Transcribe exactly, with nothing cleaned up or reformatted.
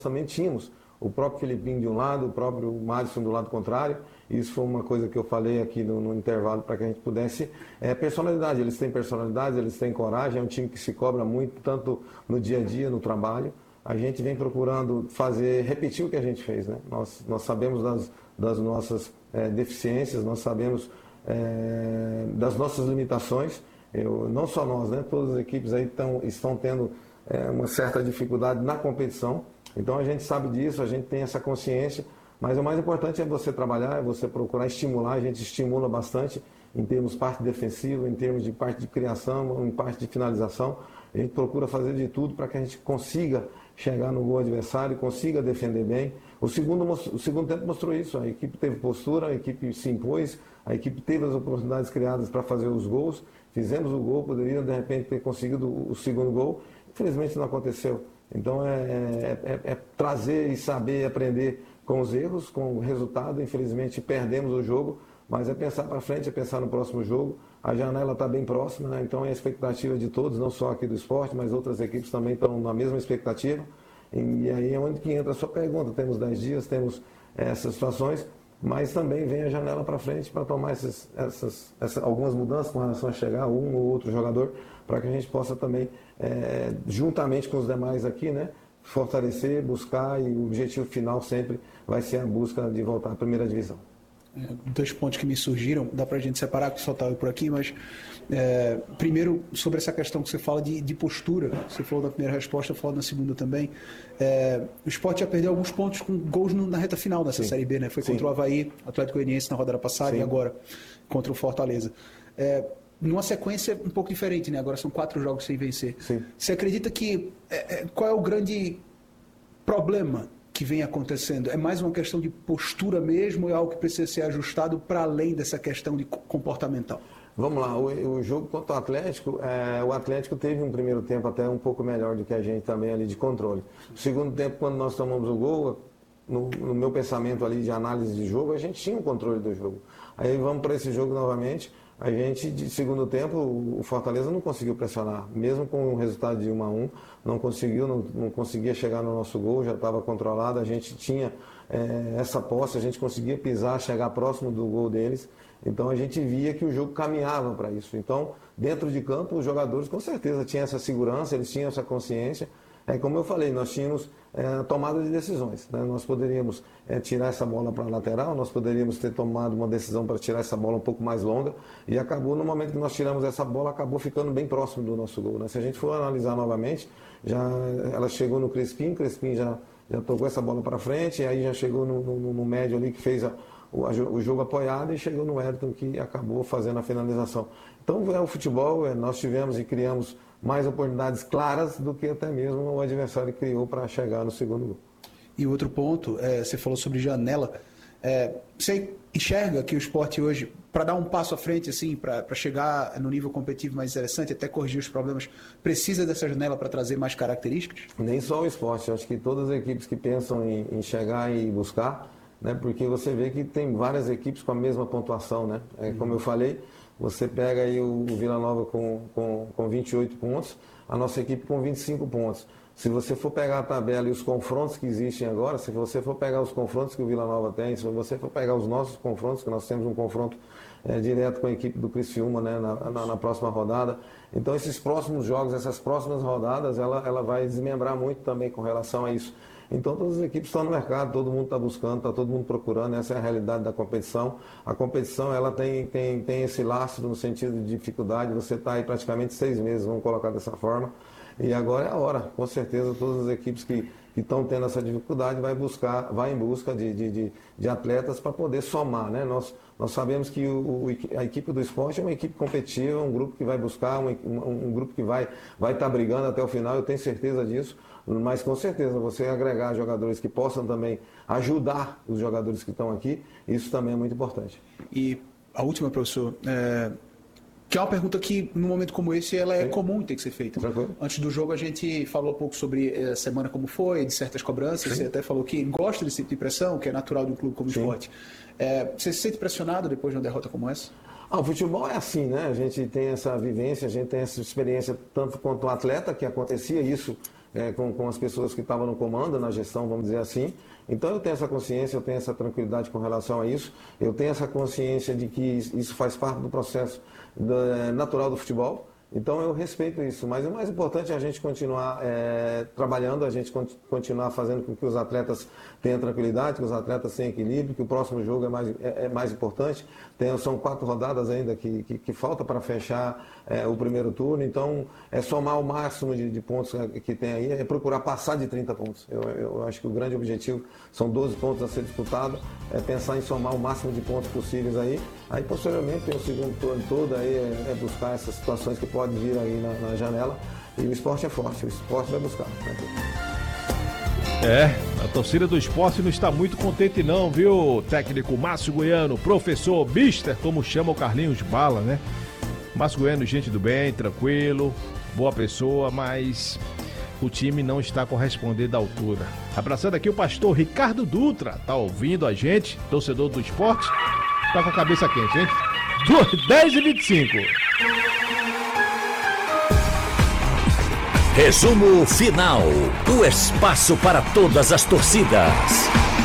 também tínhamos o próprio Filipinho de um lado, o próprio Madison do lado contrário. Isso foi uma coisa que eu falei aqui no, no intervalo para que a gente pudesse... É, personalidade, eles têm personalidade, eles têm coragem, é um time que se cobra muito, tanto no dia a dia, no trabalho. A gente vem procurando fazer, repetir o que a gente fez, né? Nós, nós sabemos das, das nossas é, deficiências, nós sabemos é, das nossas limitações. Eu, não só nós, né? Todas as equipes aí tão, estão tendo é, uma certa dificuldade na competição. Então a gente sabe disso, a gente tem essa consciência, mas o mais importante é você trabalhar, é você procurar estimular, a gente estimula bastante em termos de parte defensiva, em termos de parte de criação, em parte de finalização. A gente procura fazer de tudo para que a gente consiga chegar no gol adversário, consiga defender bem. O segundo, o segundo tempo mostrou isso, a equipe teve postura, a equipe se impôs, a equipe teve as oportunidades criadas para fazer os gols, fizemos o gol, poderia de repente ter conseguido o segundo gol, infelizmente não aconteceu. Então é, é, é, é trazer e saber aprender com os erros, com o resultado. Infelizmente perdemos o jogo, mas é pensar para frente, é pensar no próximo jogo. A janela está bem próxima, né? Então é a expectativa de todos, não só aqui do esporte, mas outras equipes também estão na mesma expectativa. E aí é onde que entra a sua pergunta. Temos dez dias, temos essas situações, mas também vem a janela para frente para tomar essas, essas, essas, algumas mudanças com relação a chegar um ou outro jogador, para que a gente possa também, é, juntamente com os demais aqui, né, fortalecer, buscar, e o objetivo final sempre vai ser a busca de voltar à primeira divisão. É, dois pontos que me surgiram, dá para a gente separar, que só estava por aqui, mas é, primeiro sobre essa questão que você fala de, de postura, você falou na primeira resposta, falou na segunda também. É, o Sport já perdeu alguns pontos com gols no, na reta final dessa Sim. Série B, né? Foi Sim. contra o Avaí, Atlético Goianiense na rodada passada Sim. e agora contra o Fortaleza. É, numa sequência um pouco diferente, né? Agora são quatro jogos sem vencer. Sim. Você acredita que é, é, qual é o grande problema que vem acontecendo? É mais uma questão de postura mesmo, ou é algo que precisa ser ajustado para além dessa questão de comportamental? Vamos lá, o, o jogo contra o Atlético, é, o Atlético teve um primeiro tempo até um pouco melhor do que a gente também ali de controle. O segundo tempo, quando nós tomamos o gol, no, no meu pensamento ali de análise de jogo, a gente tinha o controle do jogo. Aí vamos para esse jogo novamente, a gente, de segundo tempo, o Fortaleza não conseguiu pressionar, mesmo com o resultado de um a um, não conseguiu, não, não conseguia chegar no nosso gol, já estava controlado, a gente tinha é, essa posse, a gente conseguia pisar, chegar próximo do gol deles, então a gente via que o jogo caminhava para isso. Então, dentro de campo, os jogadores com certeza tinham essa segurança, eles tinham essa consciência. É, como eu falei, nós tínhamos é, tomada de decisões, né? Nós poderíamos é, tirar essa bola para a lateral, nós poderíamos ter tomado uma decisão para tirar essa bola um pouco mais longa, e acabou, no momento que nós tiramos essa bola, acabou ficando bem próximo do nosso gol, né? Se a gente for analisar novamente, já, ela chegou no Crespim, Crespim já, já tocou essa bola para frente, e aí já chegou no, no, no médio ali, que fez a, o, o jogo apoiado, e chegou no Wellington, que acabou fazendo a finalização. Então é o futebol, é, nós tivemos e criamos mais oportunidades claras do que até mesmo o adversário criou para chegar no segundo gol. E outro ponto, é, você falou sobre janela. É, você enxerga que o Sport hoje, para dar um passo à frente, assim, para chegar no nível competitivo mais interessante, até corrigir os problemas, precisa dessa janela para trazer mais características? Nem só o Sport, acho que todas as equipes que pensam em, em chegar e buscar, né, porque você vê que tem várias equipes com a mesma pontuação, né? É, como eu falei, você pega aí o Vila Nova com, com, com vinte e oito pontos, a nossa equipe com vinte e cinco pontos. Se você for pegar a tabela e os confrontos que existem agora, se você for pegar os confrontos que o Vila Nova tem, se você for pegar os nossos confrontos, que nós temos um confronto é, direto com a equipe do Criciúma, né, na, na, na próxima rodada. Então esses próximos jogos, essas próximas rodadas, ela, ela vai desmembrar muito também com relação a isso. Então todas as equipes estão no mercado, todo mundo está buscando, está todo mundo procurando, essa é a realidade da competição. A competição ela tem, tem, tem esse lastro no sentido de dificuldade, você está aí praticamente seis meses, vamos colocar dessa forma, e agora é a hora, com certeza todas as equipes que estão tendo essa dificuldade vai, buscar, vai em busca de, de, de, de atletas para poder somar, né? Nós, nós sabemos que o, a equipe do esporte é uma equipe competitiva, um grupo que vai buscar, um, um, um grupo que vai estar vai tá brigando até o final, eu tenho certeza disso. Mas com certeza você agregar jogadores que possam também ajudar os jogadores que estão aqui, isso também é muito importante. E a última, professor, é... que é uma pergunta que num momento como esse ela é Sim. comum ter que ser feita. Tranquilo. Antes do jogo a gente falou um pouco sobre a semana como foi, de certas cobranças, Sim. você até falou que gosta desse tipo de pressão, que é natural de um clube como o Sport. É... Você se sente pressionado depois de uma derrota como essa? Ah, o futebol é assim, né? A gente tem essa vivência, a gente tem essa experiência tanto quanto o atleta, que acontecia isso é, com, com as pessoas que estavam no comando, na gestão, vamos dizer assim. Então eu tenho essa consciência, eu tenho essa tranquilidade com relação a isso, eu tenho essa consciência de que isso faz parte do processo da, natural do futebol. Então eu respeito isso, mas o mais importante é a gente continuar é, trabalhando, a gente continuar fazendo com que os atletas tenham tranquilidade, que os atletas tenham equilíbrio, que o próximo jogo é mais, é, é mais importante. Tem, são quatro rodadas ainda que, que, que falta para fechar é, o primeiro turno, então é somar o máximo de, de pontos que tem aí, é procurar passar de trinta pontos. Eu, eu acho que o grande objetivo são doze pontos a ser disputado, é pensar em somar o máximo de pontos possíveis aí, aí posteriormente tem o segundo turno todo, aí é, é buscar essas situações que podem pode vir aí na, na janela, e o esporte é forte, o esporte vai buscar. Né? É, a torcida do esporte não está muito contente não, viu, técnico Márcio Goiano, professor Mister, como chama o Carlinhos Bala, né? Márcio Goiano, gente do bem, tranquilo, boa pessoa, mas o time não está correspondendo à altura. Abraçando aqui o pastor Ricardo Dutra, tá ouvindo a gente, torcedor do esporte, tá com a cabeça quente, hein? dez e vinte e cinco. Resumo final, o espaço para todas as torcidas.